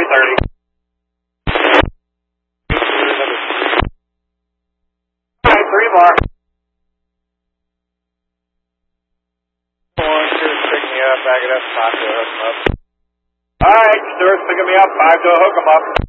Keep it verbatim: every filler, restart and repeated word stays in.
three thirty. All right, three more. One, Stuart's picking me up, back it up, five to hook him up. All right, Stuart's picking me up, five to hook him up.